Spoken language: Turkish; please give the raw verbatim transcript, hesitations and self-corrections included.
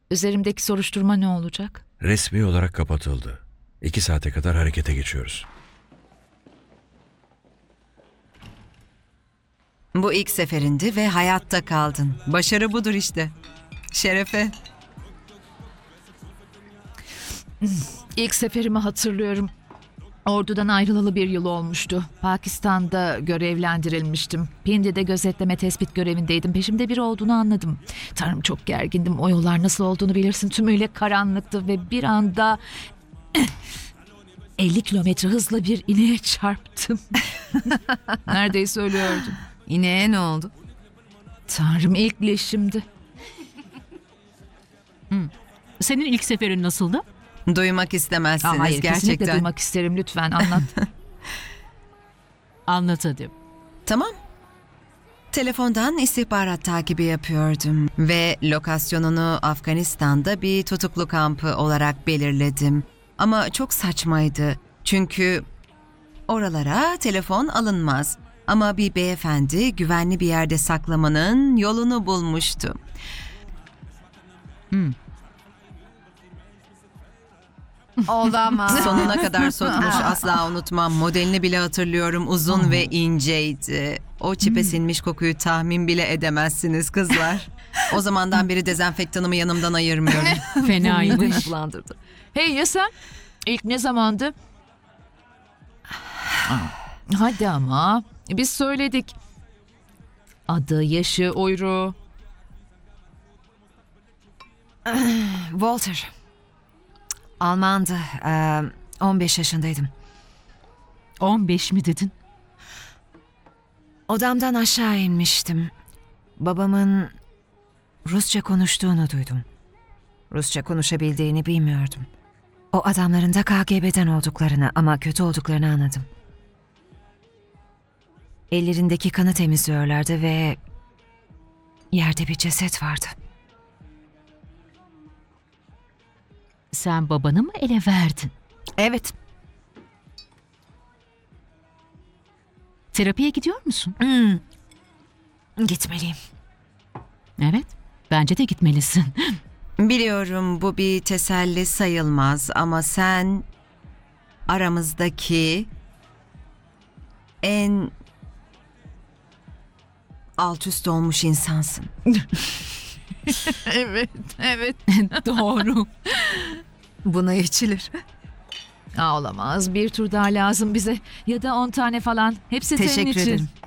Üzerimdeki soruşturma ne olacak? Resmi olarak kapatıldı. İki saate kadar harekete geçiyoruz. Bu ilk seferindi ve hayatta kaldın. Başarı budur işte. Şerefe. İlk seferimi hatırlıyorum. Ordudan ayrılalı bir yıl olmuştu. Pakistan'da görevlendirilmiştim. Pindi'de gözetleme tespit görevindeydim. Peşimde biri olduğunu anladım. Tanrım, çok gergindim. O yollar nasıl olduğunu bilirsin. Tümüyle karanlıktı ve bir anda elli kilometre hızla bir ineğe çarptım. Neredeyse ölüyordum. İneğe ne oldu? Tanrım, ilk leşimdi. Senin ilk seferin nasıldı? Duymak istemezsiniz Aa, hayır, gerçekten. kesinlikle duymak isterim. Lütfen anlat. Anlat hadi. Tamam. Telefondan istihbarat takibi yapıyordum ve lokasyonunu Afganistan'da bir tutuklu kampı olarak belirledim. Ama çok saçmaydı. Çünkü oralara telefon alınmaz. Ama bir beyefendi güvenli bir yerde saklamanın yolunu bulmuştu. Olamaz. Sonuna kadar sokmuş, asla unutmam. Modelini bile hatırlıyorum. Uzun ve inceydi. O çipe sinmiş kokuyu tahmin bile edemezsiniz kızlar. O zamandan beri dezenfektanımı yanımdan ayırmıyorum. Fenaymış. bulandırdı. Hey, ya sen? İlk ne zamandı? Hadi ama. Biz söyledik. Adı, yaşı, uyruğu. Walter. Almandı. Ee, on beş yaşındaydım. on beş mi dedin? Odamdan aşağı inmiştim. Babamın Rusça konuştuğunu duydum. Rusça konuşabildiğini bilmiyordum. O adamların da K G B'den olduklarını ama kötü olduklarını anladım. Ellerindeki kanı temizliyorlardı ve yerde bir ceset vardı. Sen babanı mı ele verdin? Evet. Terapiye gidiyor musun? Hmm. Gitmeliyim. Evet. Bence de gitmelisin. Biliyorum bu bir teselli sayılmaz ama sen aramızdaki en alt üst olmuş insansın. Evet, evet. Doğru. Buna içilir. Aa, olamaz. Bir tur daha lazım bize. Ya da on tane falan. Hepsi senin Teşekkür için. ederim.